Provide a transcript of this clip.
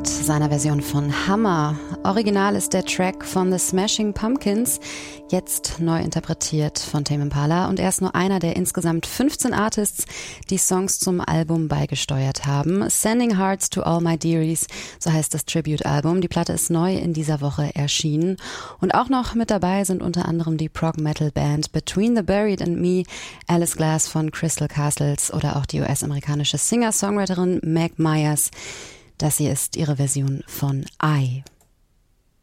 mit seiner Version von Hammer. Original ist der Track von The Smashing Pumpkins, jetzt neu interpretiert von Tame Impala, und er ist nur einer der insgesamt 15 Artists, die Songs zum Album beigesteuert haben. Sending Hearts to All My Dearies, so heißt das Tribute-Album. Die Platte ist neu in dieser Woche erschienen. Und auch noch mit dabei sind unter anderem die Prog-Metal-Band Between the Buried and Me, Alice Glass von Crystal Castles oder auch die US-amerikanische Singer-Songwriterin Meg Myers. Das hier ist ihre Version von I.